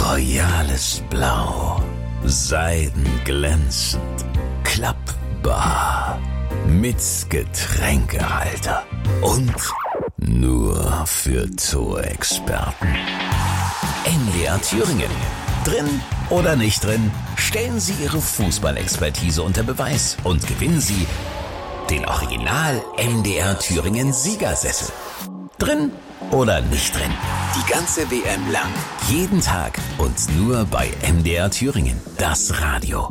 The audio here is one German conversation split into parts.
Royales Blau, seidenglänzend, klappbar, mit Getränkehalter und nur für Zoo-Experten. MDR Thüringen. Drin oder nicht drin, stellen Sie Ihre Fußballexpertise unter Beweis und gewinnen Sie den Original MDR Thüringen Siegersessel. Drin oder nicht drin, die ganze WM lang, jeden Tag und nur bei MDR Thüringen, das Radio.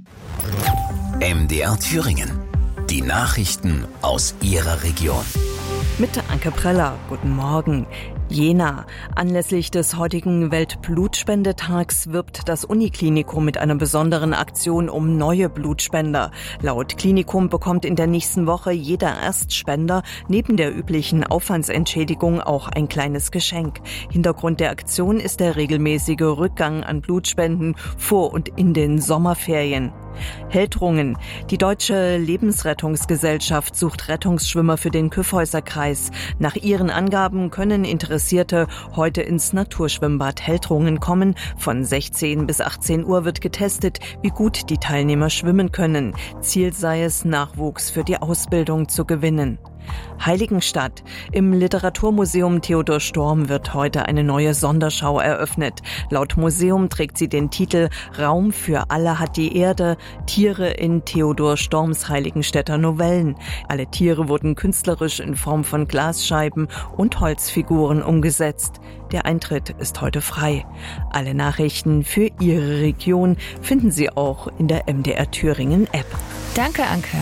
MDR Thüringen, die Nachrichten aus Ihrer Region. Mit Anke Preller, guten Morgen. Jena. Anlässlich des heutigen Weltblutspendetags wirbt das Uniklinikum mit einer besonderen Aktion um neue Blutspender. Laut Klinikum bekommt in der nächsten Woche jeder Erstspender neben der üblichen Aufwandsentschädigung auch ein kleines Geschenk. Hintergrund der Aktion ist der regelmäßige Rückgang an Blutspenden vor und in den Sommerferien. Heldrungen. Die Deutsche Lebensrettungsgesellschaft sucht Rettungsschwimmer für den Kyffhäuserkreis. Nach ihren Angaben können Interessierte heute ins Naturschwimmbad Heldrungen kommen. Von 16 bis 18 Uhr wird getestet, wie gut die Teilnehmer schwimmen können. Ziel sei es, Nachwuchs für die Ausbildung zu gewinnen. Heiligenstadt. Im Literaturmuseum Theodor Storm wird heute eine neue Sonderschau eröffnet. Laut Museum trägt sie den Titel Raum für alle hat die Erde, Tiere in Theodor Storms Heiligenstädter Novellen. Alle Tiere wurden künstlerisch in Form von Glasscheiben und Holzfiguren umgesetzt. Der Eintritt ist heute frei. Alle Nachrichten für Ihre Region finden Sie auch in der MDR Thüringen App. Danke, Anke.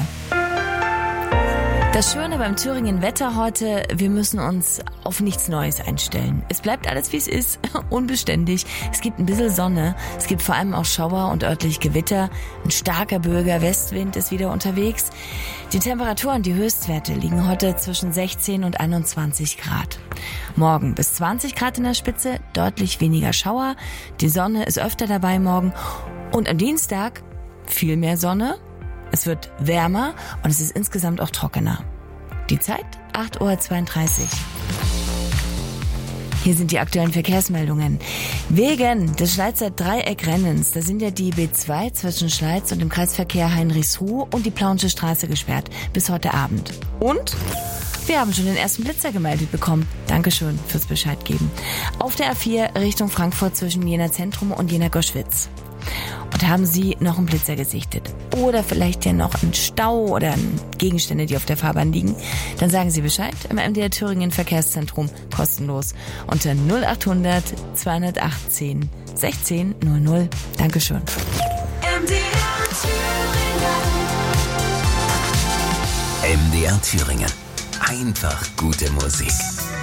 Das Schöne beim Thüringen Wetter heute, wir müssen uns auf nichts Neues einstellen. Es bleibt alles wie es ist, unbeständig. Es gibt ein bisschen Sonne, es gibt vor allem auch Schauer und örtlich Gewitter. Ein starker böiger Westwind ist wieder unterwegs. Die Temperaturen, die Höchstwerte liegen heute zwischen 16 und 21 Grad. Morgen bis 20 Grad in der Spitze, deutlich weniger Schauer. Die Sonne ist öfter dabei morgen. Und am Dienstag viel mehr Sonne. Es wird wärmer und es ist insgesamt auch trockener. Die Zeit 8:32 Uhr. Hier sind die aktuellen Verkehrsmeldungen. Wegen des Schleizer Dreieckrennens, da sind ja die B2 zwischen Schleiz und dem Kreisverkehr Heinrichsruh und die Plauensche Straße gesperrt bis heute Abend. Und wir haben schon den ersten Blitzer gemeldet bekommen. Dankeschön fürs Bescheid geben. Auf der A4 Richtung Frankfurt zwischen Jena Zentrum und Jena Goschwitz. Und haben Sie noch einen Blitzer gesichtet? Oder vielleicht ja noch einen Stau oder Gegenstände, die auf der Fahrbahn liegen? Dann sagen Sie Bescheid im MDR Thüringen Verkehrszentrum kostenlos unter 0800 218 1600. Dankeschön. MDR Thüringen. Einfach gute Musik.